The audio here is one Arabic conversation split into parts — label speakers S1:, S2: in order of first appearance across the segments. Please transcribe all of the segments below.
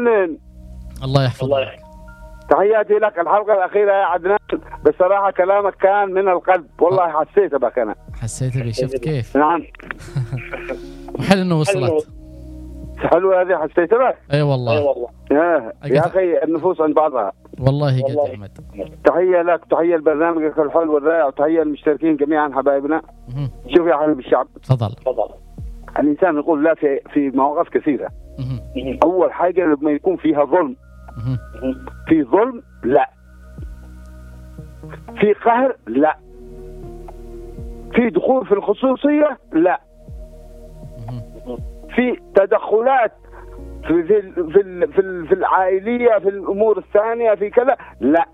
S1: جنن.
S2: الله يحفظك.
S1: تحياتي لك. الحلقة الأخيرة يا عدنان بصراحة كلامك كان من القلب، والله حسيت بك أنا.
S2: حسيت بي، شفت كيف؟
S1: نعم.
S2: وحلو إنه وصلت.
S1: حلوة هذه، حسيت بك.
S2: أي والله.
S1: يا أخي النفوس عند بعضها.
S2: والله قد أحمد.
S1: تحية لك، تحية لبرنامجك الحلو والرائع، وتحية للمشتركين جميعا حبايبنا. شوف يا حبيب الشعب،
S2: تفضل.
S1: الإنسان يقول لا في مواقف كثيرة. أول حاجة لما يكون فيها ظلم، في ظلم لا، في قهر لا، في دخول في الخصوصية لا، في تدخلات في العائلية، في الأمور الثانية، في كذا لا.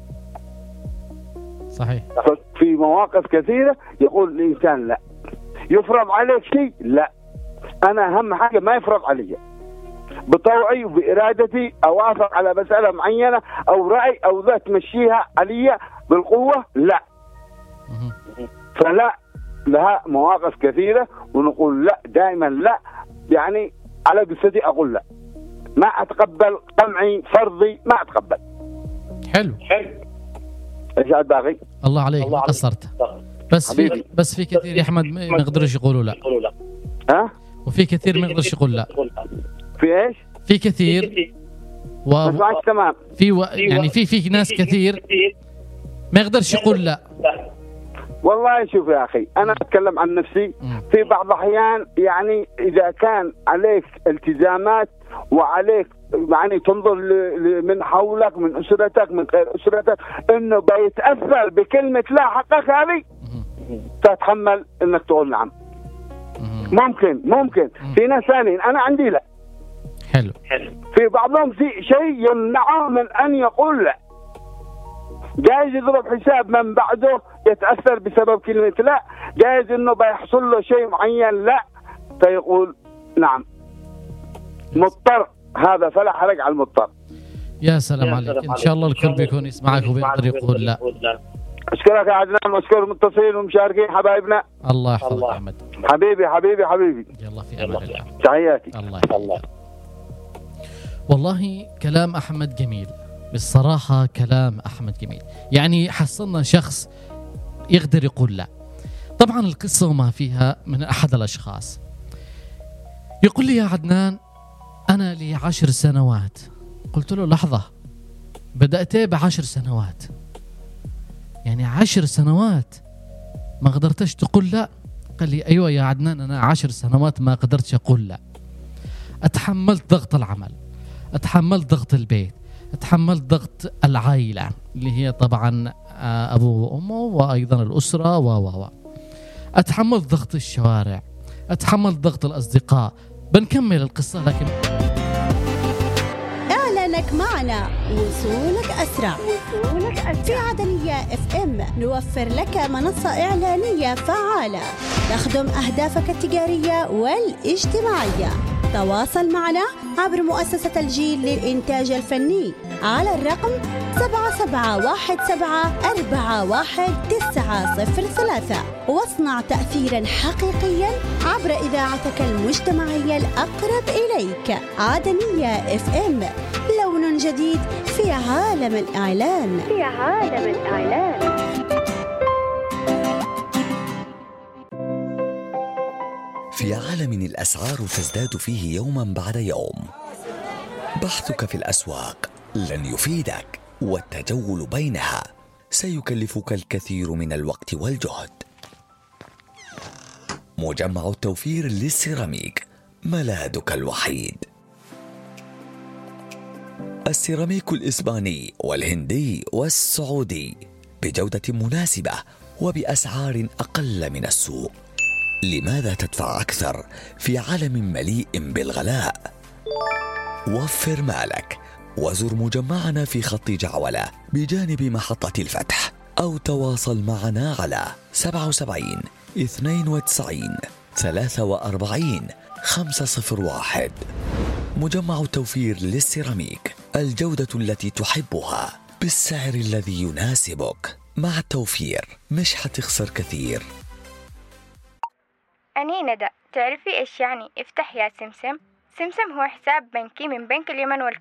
S2: صحيح.
S1: في مواقف كثيرة يقول الإنسان لا. يفرض عليك شيء لا، أنا أهم حاجة ما يفرض علي، بطوعي وبإرادتي أوافق على مسألة معينة أو رأي أو ذات تمشيها علي بالقوة لا. فلا، لها مواقف كثيرة ونقول لا دائما لا. يعني على قصتي أقول لا، ما أتقبل قمعي فرضي، ما أتقبل.
S2: حلو.
S1: إيش عاد باقي؟
S2: الله عليك، ما قصرت. بس في كثير يا أحمد ما يقدرش يقولوا لا.
S1: ها؟
S2: وفي كثير ما يقدرش يقول لا.
S1: في إيش؟
S2: في كثير
S1: تمام.
S2: يعني في ناس كثير ما يقدرش يقول لا.
S1: والله شوف يا أخي، أنا أتكلم عن نفسي. في بعض الأحيان يعني إذا كان عليك التزامات وعليك يعني تنظر من حولك، من أسرتك، من غير أسرتك، إنه بيتأثر بكلمة لا حقك هذه، تتحمل إنك تقول نعم. ممكن في ناس ثانيين أنا عندي لا.
S2: حلو.
S1: في بعضهم في شيء يمنعه من أن يقول لا. جايز يضرب حساب من بعده يتأثر بسبب كلمة لا، جايز إنه بيحصل له شيء معين لا، فيقول نعم. مضطر هذا، فلا حرج على المضطر.
S2: يا سلام عليك. إن شاء الله الكل بيكون يسمعك وبيقدر يقول لا.
S1: أشكرك يا عدنان، وأشكر المتصلين والمشاركين حبايبنا.
S2: الله يحفظك أحمد.
S1: حبيبي.
S2: يلا في أمان الله.
S1: تحياتي.
S2: الله يحفظك. والله كلام أحمد جميل، بالصراحة كلام أحمد جميل. يعني حصلنا شخص يقدر يقول لا. طبعا القصة وما فيها من أحد الأشخاص يقول لي يا عدنان أنا لي 10 سنوات. قلت له لحظة، بدأت ب10 سنوات؟ يعني 10 سنوات ما قدرتش تقول لا؟ قال لي أيوة يا عدنان، أنا 10 سنوات ما قدرتش أقول لا. أتحملت ضغط العمل، أتحملت ضغط البيت، أتحملت ضغط العائلة اللي هي طبعا أبوه وأمه وأيضا الأسرة أتحملت ضغط الشوارع، أتحملت ضغط الأصدقاء. بنكمل القصة لكن
S3: إعلانك معنا وصولك أسرع. في عدنية FM نوفر لك منصة إعلانية فعالة تخدم أهدافك التجارية والاجتماعية. تواصل معنا عبر مؤسسة الجيل للإنتاج الفني على الرقم 7717411903 واصنع تأثيرا حقيقيا عبر إذاعتك المجتمعية الأقرب إليك. عدنية FM، لون جديد في عالم الإعلان.
S4: في عالم الأسعار تزداد فيه يوما بعد يوم، بحثك في الأسواق لن يفيدك، والتجول بينها سيكلفك الكثير من الوقت والجهد. مجمع التوفير للسيراميك ملاذك الوحيد. السيراميك الإسباني والهندي والسعودي بجودة مناسبة وبأسعار أقل من السوق. لماذا تدفع أكثر في عالم مليء بالغلاء؟ وفر مالك وزر مجمعنا في خط جعولة بجانب محطة الفتح، أو تواصل معنا على 77 92 43 501. مجمع التوفير للسيراميك، الجودة التي تحبها بالسعر الذي يناسبك. مع التوفير مش حتخسر كثير.
S5: أني ندى، تعرفي إيش يعني افتح يا سمسم؟ سمسم هو حساب بنكي من بنك اليمن